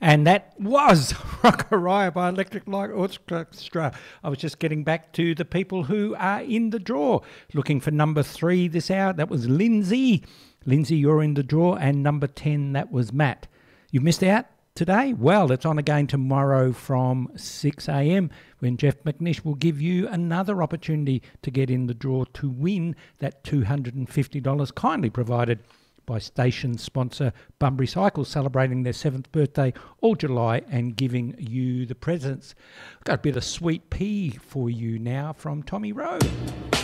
And that was Rockaraya by Electric Light Orchestra. I was just getting back to the people who are in the draw. Looking for number 3 this hour. That was Lindsay. Lindsay, you're in the draw. And number 10, that was Matt. You missed out today? Well, it's on again tomorrow from 6 a.m. when Jeff McNish will give you another opportunity to get in the draw to win that $250 kindly provided by station sponsor Bunbury Cycles, celebrating their 7th birthday all July and giving you the presents. Got a bit of sweet pea for you now from Tommy Rowe.